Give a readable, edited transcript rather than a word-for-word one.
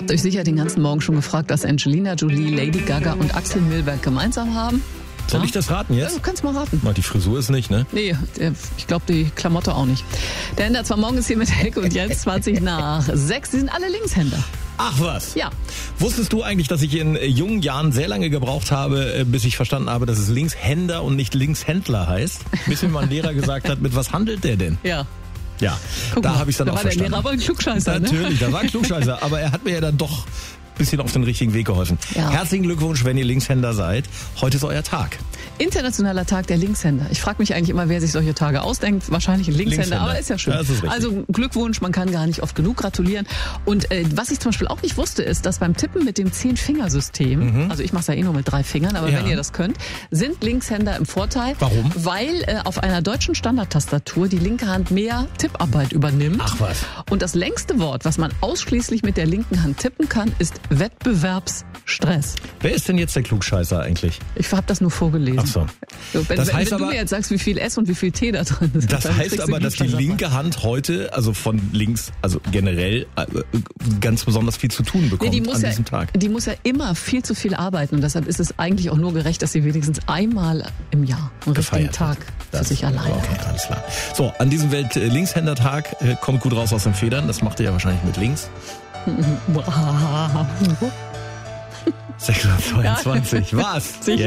habt euch sicher den ganzen Morgen schon gefragt, was Angelina Jolie, Lady Gaga und Axel Milberg gemeinsam haben. Soll ich das raten jetzt? Ja, du kannst mal raten. Die Frisur ist nicht, ne? Nee, ich glaube die Klamotte auch nicht. Der Händler zwar morgen ist hier mit Heck und jetzt 20 nach 6. Sie sind alle Linkshänder. Ach was? Ja. Wusstest du eigentlich, dass ich in jungen Jahren sehr lange gebraucht habe, bis ich verstanden habe, dass es Linkshänder und nicht Linkshändler heißt? Bis mir mein Lehrer gesagt hat, mit was handelt der denn? Ja. Ja, da habe ich dann auch verstanden. Der Lehrer aber ein Klugscheißer, Natürlich, da war ein Klugscheißer, aber er hat mir ja dann doch ein bisschen auf den richtigen Weg geholfen. Ja. Herzlichen Glückwunsch, wenn ihr Linkshänder seid. Heute ist euer Tag. Internationaler Tag der Linkshänder. Ich frage mich eigentlich immer, wer sich solche Tage ausdenkt. Wahrscheinlich ein Linkshänder, aber ist ja schön. Ja, das ist richtig. Also Glückwunsch, man kann gar nicht oft genug gratulieren. Und was ich zum Beispiel auch nicht wusste, ist, dass beim Tippen mit dem 10-Fingersystem, also ich mache es ja eh nur mit 3 Fingern, aber wenn ihr das könnt, sind Linkshänder im Vorteil. Warum? Weil auf einer deutschen Standardtastatur die linke Hand mehr Tipparbeit übernimmt. Ach was. Und das längste Wort, was man ausschließlich mit der linken Hand tippen kann, ist Wettbewerbsstress. Wer ist denn jetzt der Klugscheißer eigentlich? Ich habe das nur vorgelesen. Ach so. Wenn du mir jetzt sagst, wie viel S und wie viel T da drin ist. Das heißt aber, dass die linke Hand heute, also von links, also generell, ganz besonders viel zu tun bekommt an diesem Tag. Die muss ja immer viel zu viel arbeiten und deshalb ist es eigentlich auch nur gerecht, dass sie wenigstens einmal im Jahr einen richtigen Tag für sich alleine hat. Okay, alles klar. So, an diesem Welt-Linkshänder-Tag kommt gut raus aus den Federn. Das macht ihr ja wahrscheinlich mit links. 6:22. Was?